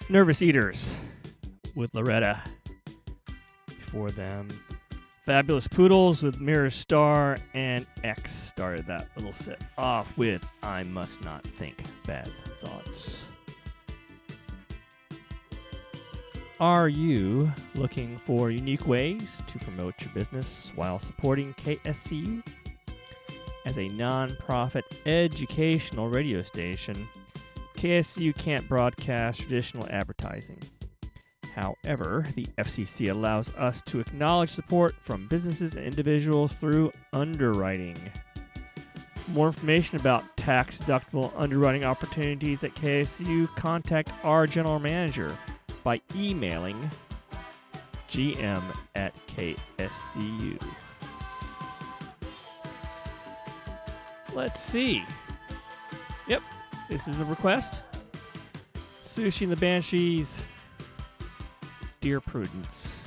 Nervous Eaters with Loretta. Before them, Fabulous Poodles with Mirror Star, and X started that little set off with I Must Not Think Bad Thoughts. Are you looking for unique ways to promote your business while supporting KSCU? As a non-profit educational radio station, KSCU can't broadcast traditional advertising. However, the FCC allows us to acknowledge support from businesses and individuals through underwriting. For more information about tax-deductible underwriting opportunities at KSCU, contact our general manager by emailing gm@kscu. Let's see. Yep, this is a request. Sushi and the Banshees, Dear Prudence.